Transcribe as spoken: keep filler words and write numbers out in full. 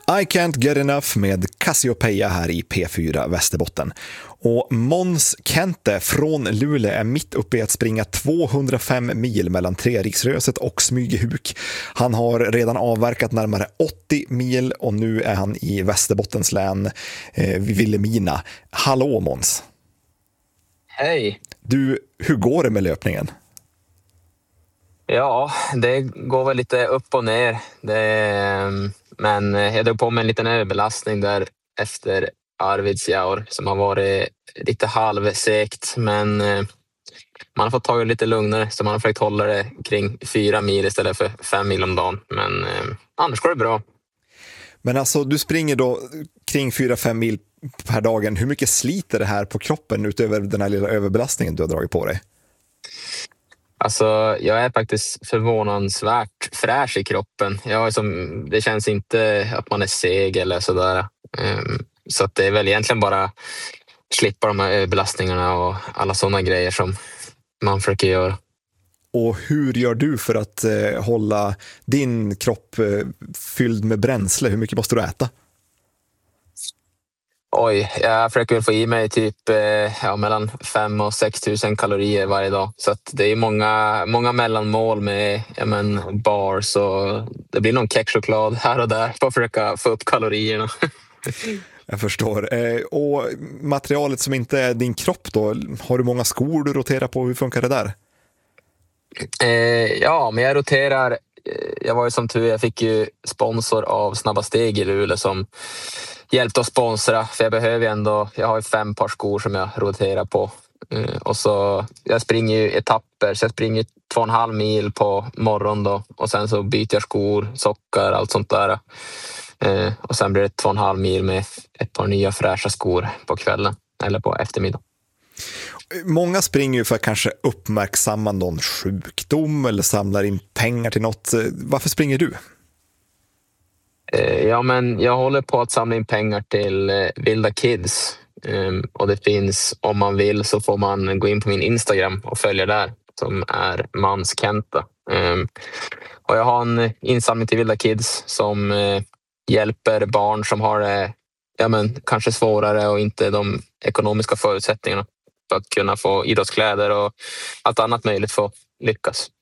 I Can't Get Enough med Cassiopeia här i P fyra Västerbotten. Och Måns Kente från Luleå är mitt uppe i att springa tvåhundrafem mil mellan Treriksröset och Smygehuk. Han har redan avverkat närmare åttio mil och nu är han i Västerbottens län eh, vid Vilhelmina. Hallå Måns! Hej! Du, hur går det med löpningen? Ja, det går väl lite upp och ner. Det, men jag drog på mig en liten överbelastning där efter Arvidsjaur som har varit lite halvsekt. Men man har fått ta det lite lugnare så man har försökt hålla det kring fyra mil istället för fem mil om dagen. Men eh, annars går det bra. Men alltså, du springer då kring fyra fem mil per dagen. Hur mycket sliter det här på kroppen utöver den här lilla överbelastningen du har dragit på dig? Alltså, jag är faktiskt förvånansvärt fräsch i kroppen. Jag är som, det känns inte att man är seg eller sådär. Um, så att det är väl egentligen bara slippa de här överbelastningarna och alla sådana grejer som man försöker göra. Och hur gör du för att eh, hålla din kropp eh, fylld med bränsle? Hur mycket måste du äta? Oj, jag försöker få i mig typ eh, ja, mellan fem och sex tusen kalorier varje dag. Så att det är många, många mellanmål med ja, men, bars och det blir någon kexchoklad här och där för att försöka få upp kalorierna. Jag förstår. Eh, och materialet som inte är din kropp då, har du många skor du roterar på? Hur funkar det där? Eh, ja, men jag roterar. Jag var ju som tur, jag fick ju sponsor av Snabba Steg i Luleå som hjälpte att sponsra. För jag behöver ju ändå, jag har ju fem par skor som jag roterar på. Eh, och så, jag springer ju etapper, så jag springer två och en halv mil på morgon då. Och sen så byter jag skor, sockar, allt sånt där. Eh, och sen blir det två och en halv mil med ett par nya fräscha skor på kvällen eller på eftermiddag. Många springer ju för att kanske uppmärksamma någon sjukdom eller samlar in pengar till något. Varför springer du? Ja, men jag håller på att samla in pengar till Vilda Kids. Och det finns, om man vill så får man gå in på min Instagram och följa där som är Måns Kente. Och jag har en insamling till Vilda Kids som hjälper barn som har det ja, men, kanske svårare och inte de ekonomiska förutsättningarna för att kunna få idrottskläder och allt annat möjligt för att lyckas.